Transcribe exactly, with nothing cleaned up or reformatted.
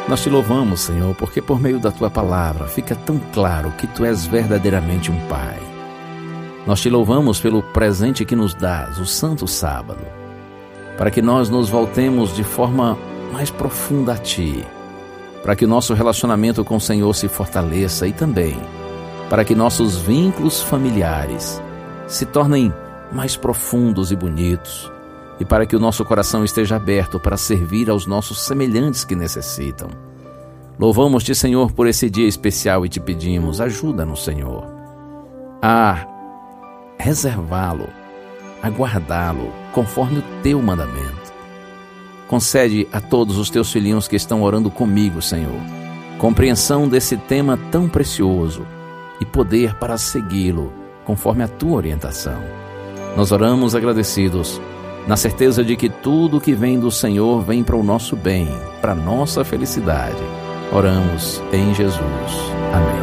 Nós te louvamos, Senhor, porque por meio da Tua palavra fica tão claro que Tu és verdadeiramente um Pai. Nós te louvamos pelo presente que nos dás, o Santo Sábado, para que nós nos voltemos de forma mais profunda a Ti, para que o nosso relacionamento com o Senhor se fortaleça e também para que nossos vínculos familiares se tornem mais profundos e bonitos, e para que o nosso coração esteja aberto para servir aos nossos semelhantes que necessitam. Louvamos-te, Senhor, por esse dia especial e te pedimos, ajuda-nos, Senhor, a reservá-lo, a guardá-lo conforme o teu mandamento. Concede a todos os teus filhinhos que estão orando comigo, Senhor, compreensão desse tema tão precioso e poder para segui-lo conforme a tua orientação. Nós oramos agradecidos, na certeza de que tudo que vem do Senhor vem para o nosso bem, para a nossa felicidade. Oramos em Jesus. Amém.